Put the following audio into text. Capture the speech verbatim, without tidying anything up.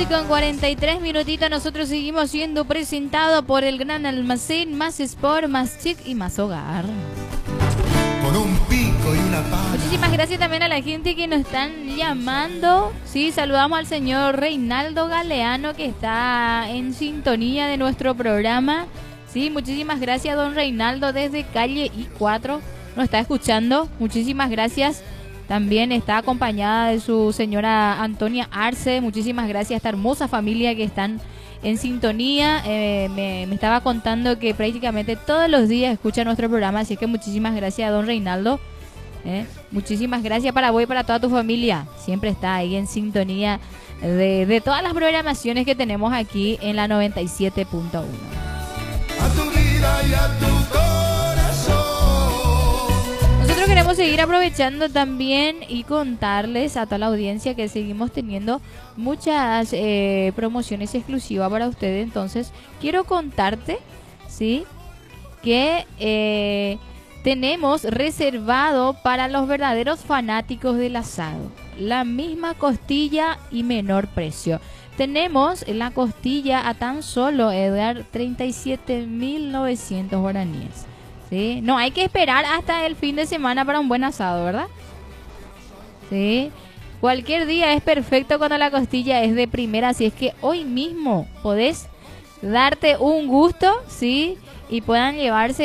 once con cuarenta y tres minutitos. Nosotros seguimos siendo presentados por el gran almacén, más Sport, más Chic y más Hogar. Con un pico y una pala. Muchísimas gracias también a la gente que nos están llamando. Sí, saludamos al señor Reinaldo Galeano, que está en sintonía de nuestro programa. Sí, muchísimas gracias, don Reinaldo, desde calle I cuatro. Nos está escuchando. Muchísimas gracias. También está acompañada de su señora Antonia Arce. Muchísimas gracias a esta hermosa familia que están en sintonía. Eh, me, me estaba contando que prácticamente todos los días escucha nuestro programa. Así que muchísimas gracias a don Reinaldo. Eh, muchísimas gracias para vos y para toda tu familia. Siempre está ahí en sintonía de, de todas las programaciones que tenemos aquí en la noventa y siete punto uno. A tu vida y a tu corazón. Nosotros queremos seguir aprovechando también y contarles a toda la audiencia que seguimos teniendo muchas eh, promociones exclusivas para ustedes. Entonces, quiero contarte, ¿sí?, que eh, tenemos reservado para los verdaderos fanáticos del asado la misma costilla y menor precio. Tenemos la costilla a tan solo, Edgar, treinta y siete mil novecientos guaraníes. ¿Sí? No hay que esperar hasta el fin de semana para un buen asado, ¿verdad? ¿Sí? Cualquier día es perfecto cuando la costilla es de primera, así es que hoy mismo podés darte un gusto, ¿sí?, y puedan llevarse